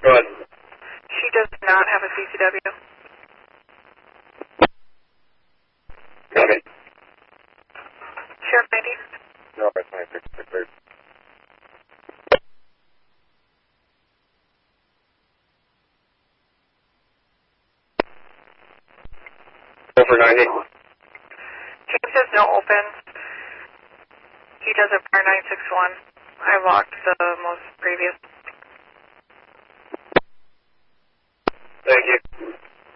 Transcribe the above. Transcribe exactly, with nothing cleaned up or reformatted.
Go ahead. She does not have a C C W. Okay. Sheriff ninety? No, that's ninety-six, six, Over ninety. James has no opens. He does a bar nine six one. I locked the most previous. Thank you.